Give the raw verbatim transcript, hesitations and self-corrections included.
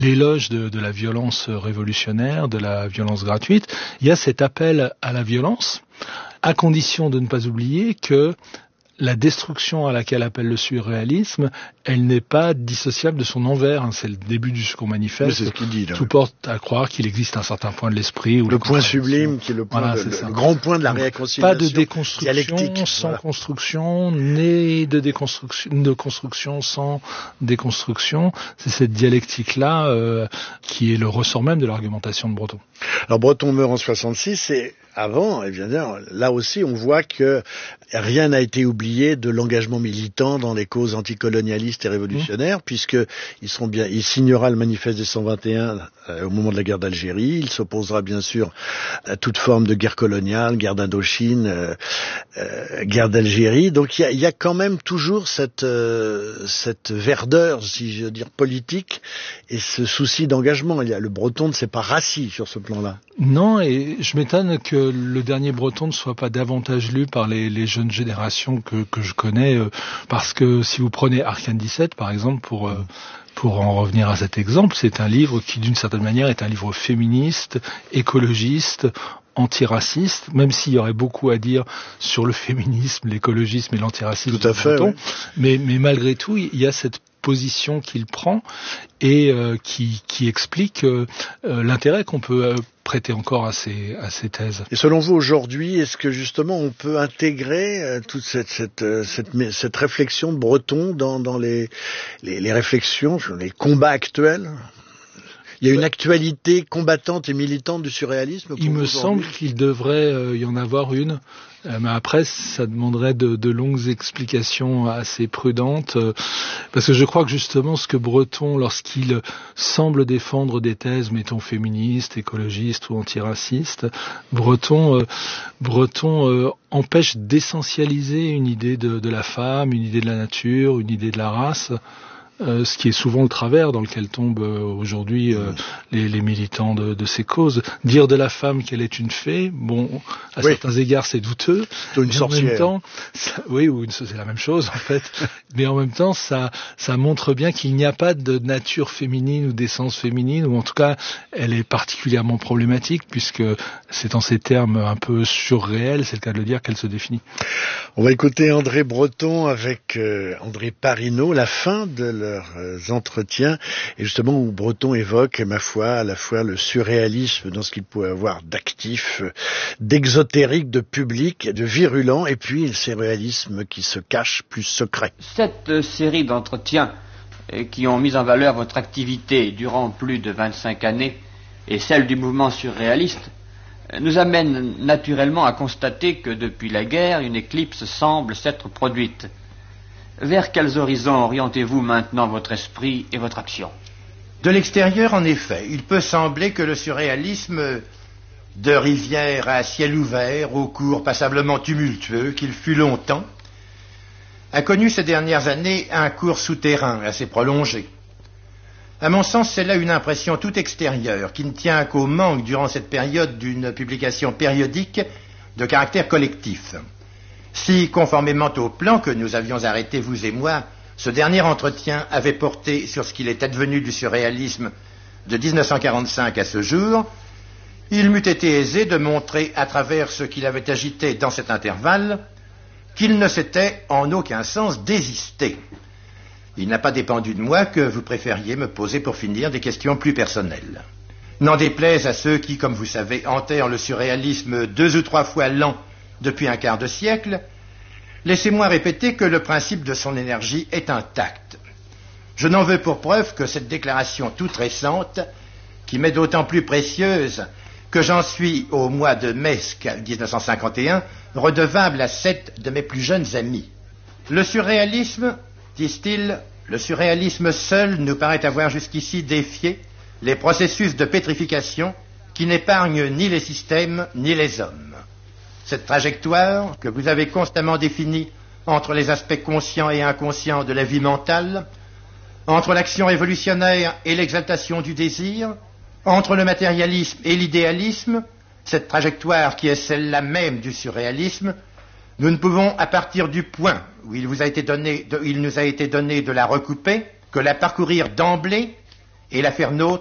l'éloge de, de la violence révolutionnaire, de la violence gratuite. Il y a cet appel à la violence, à condition de ne pas oublier que la destruction à laquelle appelle le surréalisme, elle n'est pas dissociable de son envers. C'est le début du Second Manifeste. C'est ce qu'il dit, là. Tout porte à croire qu'il existe un certain point de l'esprit. Où le point sublime, qui est le, point voilà, de, le, le grand point de la réconciliation. Pas de déconstruction sans voilà. construction, ni de déconstruction, de construction sans déconstruction. C'est cette dialectique-là euh, qui est le ressort même de l'argumentation de Breton. Alors Breton meurt en soixante-six et avant, évidemment, là aussi, on voit que rien n'a été oublié de l'engagement militant dans les causes anticolonialistes et révolutionnaires, mmh. puisque ils seront bien, il signera le manifeste des cent vingt et un euh, au moment de la guerre d'Algérie. Il s'opposera bien sûr à toute forme de guerre coloniale, guerre d'Indochine, euh, euh, guerre d'Algérie. Donc il y a, y a quand même toujours cette euh, cette verdeur, si je veux dire, politique et ce souci d'engagement. Il y a le Breton ne s'est pas rassis sur ce plan-là. Non, et je m'étonne que le dernier Breton ne soit pas davantage lu par les, les jeunes générations que, que je connais, euh, parce que si vous prenez Arcane dix-sept, par exemple, pour euh, pour en revenir à cet exemple, c'est un livre qui, d'une certaine manière, est un livre féministe, écologiste, antiraciste, même s'il y aurait beaucoup à dire sur le féminisme, l'écologisme et l'antiracisme. Tout à fait, Breton, oui. mais, mais malgré tout, il y a cette position qu'il prend et euh, qui, qui explique euh, l'intérêt qu'on peut euh, prêter encore à ces, à ces thèses. Et selon vous, aujourd'hui, est-ce que justement on peut intégrer euh, toute cette, cette, euh, cette, cette réflexion de Breton dans, dans les, les, les réflexions sur les combats actuels ? Il y a une actualité combattante et militante du surréalisme. Il me semble qu'il devrait euh, y en avoir une. Euh, mais après, ça demanderait de, de longues explications assez prudentes, euh, parce que je crois que justement ce que Breton, lorsqu'il semble défendre des thèses, mettons féministes, écologistes ou antiracistes, Breton, euh, Breton euh, empêche d'essentialiser une idée de, de la femme, une idée de la nature, une idée de la race. Euh, ce qui est souvent le travers dans lequel tombent euh, aujourd'hui euh, les, les militants de, de ces causes. Dire de la femme qu'elle est une fée, bon, à oui. certains égards c'est douteux. Une mais sorcière. En même temps, ça, oui, ou une, c'est la même chose en fait. Mais en même temps, ça, ça montre bien qu'il n'y a pas de nature féminine ou d'essence féminine, ou en tout cas, elle est particulièrement problématique puisque c'est en ces termes un peu surréels, c'est le cas de le dire, qu'elle se définit. On va écouter André Breton avec euh, André Parinaud, la fin de leurs entretiens, et justement où Breton évoque, ma foi, à la fois le surréalisme dans ce qu'il pouvait avoir d'actif, d'exotérique, de public, de virulent, et puis le surréalisme qui se cache, plus secret. Cette série d'entretiens qui ont mis en valeur votre activité durant plus de vingt-cinq années et celle du mouvement surréaliste nous amène naturellement à constater que depuis la guerre, une éclipse semble s'être produite. Vers quels horizons orientez-vous maintenant votre esprit et votre action ? De l'extérieur, en effet, il peut sembler que le surréalisme, de rivière à ciel ouvert, au cours passablement tumultueux qu'il fut longtemps, a connu ces dernières années un cours souterrain assez prolongé. À mon sens, c'est là une impression toute extérieure, qui ne tient qu'au manque durant cette période d'une publication périodique de caractère collectif. Si, conformément au plan que nous avions arrêté, vous et moi, ce dernier entretien avait porté sur ce qu'il était devenu du surréalisme de dix-neuf cent quarante-cinq à ce jour, il m'eût été aisé de montrer à travers ce qu'il avait agité dans cet intervalle qu'il ne s'était en aucun sens désisté. Il n'a pas dépendu de moi que vous préfériez me poser pour finir des questions plus personnelles. N'en déplaise à ceux qui, comme vous savez, enterrent le surréalisme deux ou trois fois lent depuis un quart de siècle, laissez-moi répéter que le principe de son énergie est intact. Je n'en veux pour preuve que cette déclaration toute récente, qui m'est d'autant plus précieuse que j'en suis au mois de mai dix-neuf cent cinquante et un redevable à sept de mes plus jeunes amis. Le surréalisme, disent-ils, le surréalisme seul nous paraît avoir jusqu'ici défié les processus de pétrification qui n'épargnent ni les systèmes ni les hommes. Cette trajectoire que vous avez constamment définie entre les aspects conscients et inconscients de la vie mentale, entre l'action révolutionnaire et l'exaltation du désir, entre le matérialisme et l'idéalisme, cette trajectoire qui est celle-là même du surréalisme, nous ne pouvons, à partir du point où il, vous a été donné de, il nous a été donné de la recouper, que la parcourir d'emblée et l'affaire Nôtre